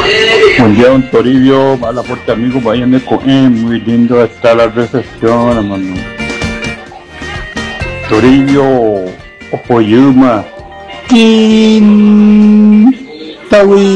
Buen día, don Toribio, va a la puerta amigo, vayan de Cohen, muy lindo está la recepción, hermano. Toribio, Ojoyuma, Tawi.